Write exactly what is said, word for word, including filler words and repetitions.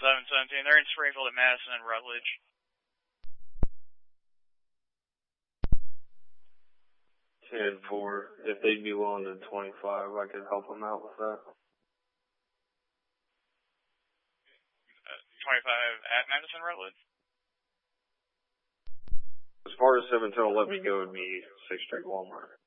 seven seventeen. They're in Springfield at Madison and Rutledge. ten four. If they'd be willing to twenty-five, I could help them out with that. Uh, twenty-five at Madison Rutledge? As far as seven ten, let me go and meet six Street Walmart.